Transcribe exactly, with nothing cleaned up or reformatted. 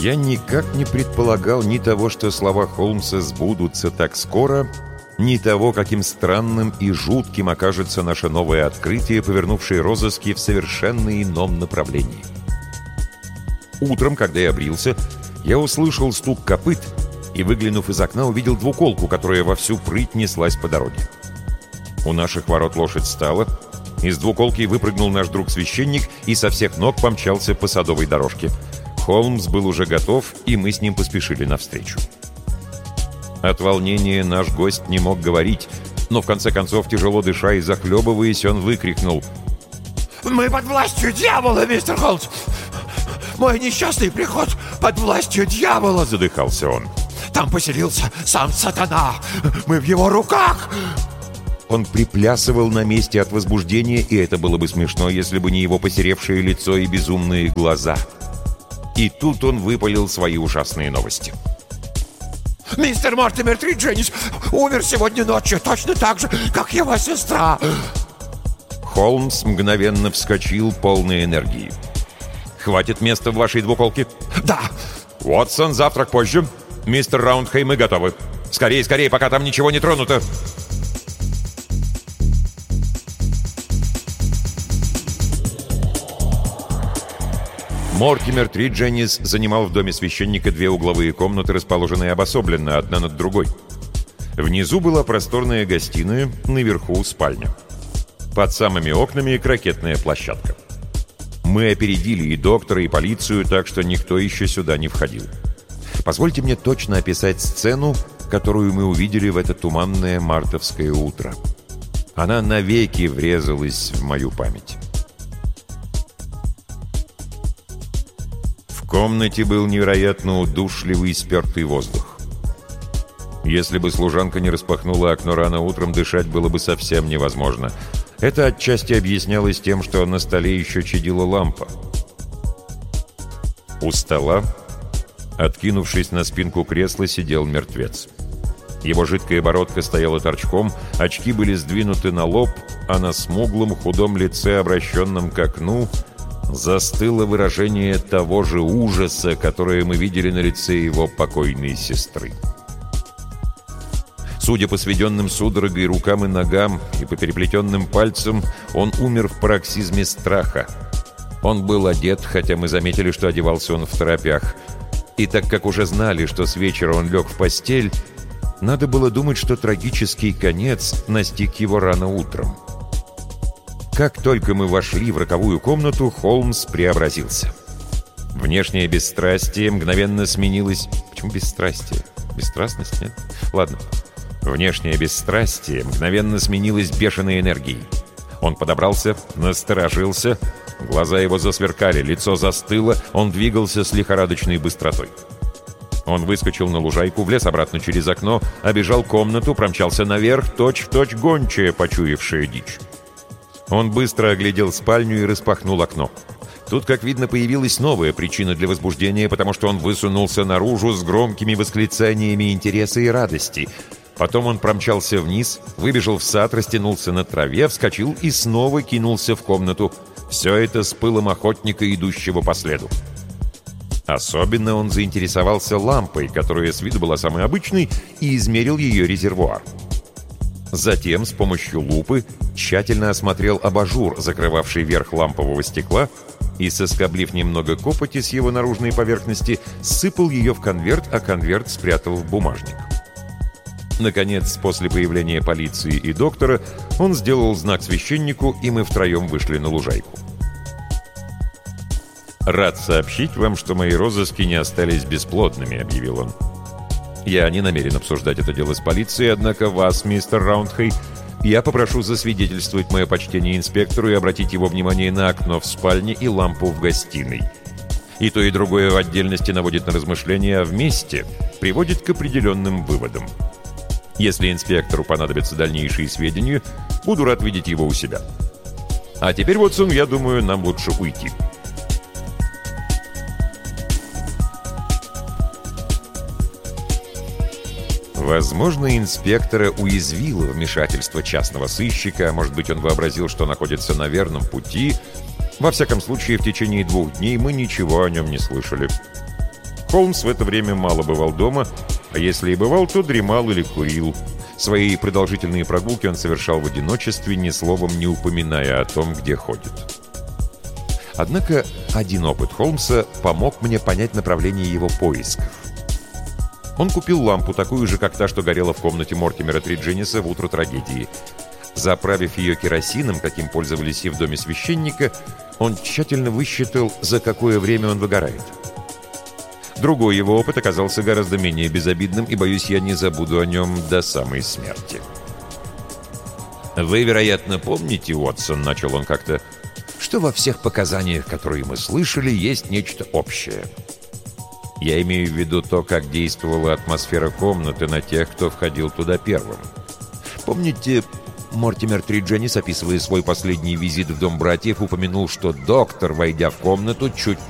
Я никак не предполагал ни того, что слова Холмса сбудутся так скоро, ни того, каким странным и жутким окажется наше новое открытие, повернувшее розыски в совершенно ином направлении. Утром, когда я брился, я услышал стук копыт и, выглянув из окна, увидел двуколку, которая во всю прыть неслась по дороге. У наших ворот лошадь стала, из двуколки выпрыгнул наш друг-священник и со всех ног помчался по садовой дорожке. Холмс был уже готов, и мы с ним поспешили навстречу. От волнения наш гость не мог говорить, но в конце концов, тяжело дыша и захлебываясь, он выкрикнул: «Мы под властью дьявола, мистер Холмс! Мой несчастный приход под властью дьявола!» — задыхался он. «Там поселился сам сатана! Мы в его руках!» Он приплясывал на месте от возбуждения, и это было бы смешно, если бы не его посеревшее лицо и безумные глаза. И тут он выпалил свои ужасные новости. «Мистер Мортимер Тридженис умер сегодня ночью, точно так же, как его сестра!» Холмс мгновенно вскочил, полной энергии. «Хватит места в вашей двуколке?» «Да!» «Уотсон, завтрак позже. Мистер Раундхей, мы готовы. Скорее, скорее, пока там ничего не тронуто!» Мортимер Тридженис занимал в доме священника две угловые комнаты, расположенные обособленно, одна над другой. Внизу была просторная гостиная, наверху спальня. Под самыми окнами крокетная площадка. Мы опередили и доктора, и полицию, так что никто еще сюда не входил. Позвольте мне точно описать сцену, которую мы увидели в это туманное мартовское утро. Она навеки врезалась в мою память. В комнате был невероятно удушливый спертый воздух. Если бы служанка не распахнула окно рано утром, дышать было бы совсем невозможно. Это отчасти объяснялось тем, что на столе еще чадила лампа. У стола, откинувшись на спинку кресла, сидел мертвец. Его жидкая бородка стояла торчком, очки были сдвинуты на лоб, а на смуглом худом лице, обращенном к окну, застыло выражение того же ужаса, которое мы видели на лице его покойной сестры. Судя по сведенным судорогой рукам и ногам и по переплетенным пальцам, он умер в пароксизме страха. Он был одет, хотя мы заметили, что одевался он в торопях. И так как уже знали, что с вечера он лег в постель, надо было думать, что трагический конец настиг его рано утром. Как только мы вошли в роковую комнату, Холмс преобразился. Внешнее бесстрастие мгновенно сменилось... Почему бесстрастие? Бесстрастность, нет? Ладно. Внешнее бесстрастие мгновенно сменилось бешеной энергией. Он подобрался, насторожился, глаза его засверкали, лицо застыло, он двигался с лихорадочной быстротой. Он выскочил на лужайку, влез обратно через окно, обежал комнату, промчался наверх, точь-в-точь гончая, почуявшая дичь. Он быстро оглядел спальню и распахнул окно. Тут, как видно, появилась новая причина для возбуждения, потому что он высунулся наружу с громкими восклицаниями интереса и радости. Потом он промчался вниз, выбежал в сад, растянулся на траве, вскочил и снова кинулся в комнату. Все это с пылом охотника, идущего по следу. Особенно он заинтересовался лампой, которая с виду была самой обычной, и измерил ее резервуар. Затем с помощью лупы тщательно осмотрел абажур, закрывавший верх лампового стекла, и, соскоблив немного копоти с его наружной поверхности, сыпал ее в конверт, а конверт спрятал в бумажник. Наконец, после появления полиции и доктора, он сделал знак священнику, и мы втроем вышли на лужайку. «Рад сообщить вам, что мои розыски не остались бесплодными», — объявил он. «Я не намерен обсуждать это дело с полицией, однако вас, мистер Раундхей, я попрошу засвидетельствовать мое почтение инспектору и обратить его внимание на окно в спальне и лампу в гостиной. И то, и другое в отдельности наводит на размышления, а вместе приводит к определенным выводам. Если инспектору понадобятся дальнейшие сведения, буду рад видеть его у себя. А теперь, Вотсон, я думаю, нам лучше уйти». Возможно, инспектора уязвило вмешательство частного сыщика, а может быть, он вообразил, что находится на верном пути. Во всяком случае, в течение двух дней мы ничего о нем не слышали. Холмс в это время мало бывал дома, а если и бывал, то дремал или курил. Свои продолжительные прогулки он совершал в одиночестве, ни словом не упоминая о том, где ходит. Однако один опыт Холмса помог мне понять направление его поисков. Он купил лампу, такую же, как та, что горела в комнате Мортимера Триджениса в утро трагедии. Заправив ее керосином, каким пользовались и в доме священника, он тщательно высчитал, за какое время он выгорает. Другой его опыт оказался гораздо менее безобидным, и, боюсь, я не забуду о нем до самой смерти. «Вы, вероятно, помните, Уотсон, — начал он как-то, — что во всех показаниях, которые мы слышали, есть нечто общее. Я имею в виду то, как действовала атмосфера комнаты на тех, кто входил туда первым. Помните, Мортимер Тридженис, описывая свой последний визит в дом братьев, упомянул, что доктор, войдя в комнату, чуть